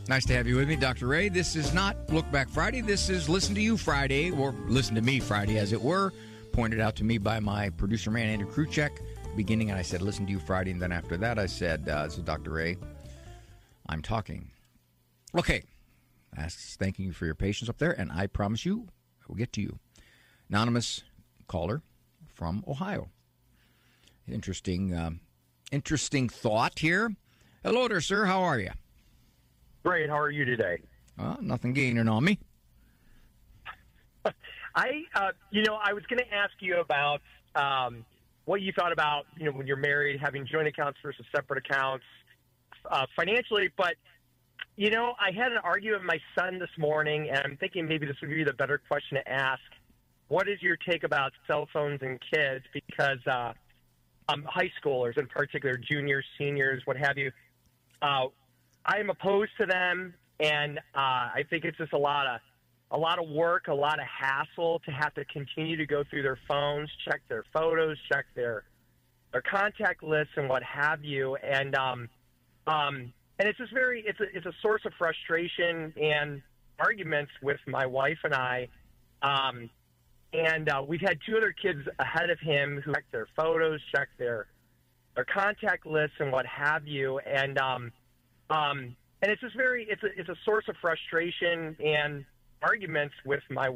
Nice to have you with me, Dr. Ray. This is not Look Back Friday. This is Listen to You Friday, or Listen to Me Friday, as it were. Pointed out to me by my producer man, Andrew Kruchek. Beginning, I said, Listen to You Friday, and then after that, I said, this is Dr. Ray. I'm talking. Okay. Thanking you for your patience up there, and I promise you, I will get to you. Anonymous caller from Ohio. Interesting thought here. Hello there, sir. How are you? Great. How are you today? Nothing gaining on me. I was going to ask you about what you thought about, when you're married, having joint accounts versus separate accounts financially. But, I had an argument with my son this morning, and I'm thinking maybe this would be the better question to ask. What is your take about cell phones and kids? Because high schoolers in particular, juniors, seniors, what have you, I am opposed to them, and I think it's just a lot of work, a lot of hassle to have to continue to go through their phones, check their photos, check their contact lists, and what have you, and it's just it's a source of frustration and arguments with my wife and I. And we've had two other kids ahead of him who check their photos, check their contact lists, and what have you, and it's just it's a source of frustration and arguments with my